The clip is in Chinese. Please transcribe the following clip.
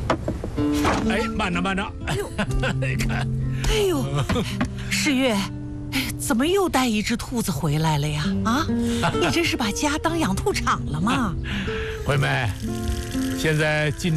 哎，慢着慢着，你看， 哎呦，世月，怎么又带一只兔子回来了呀？啊，你这是把家当养兔场了吗？ 惠妹，现在进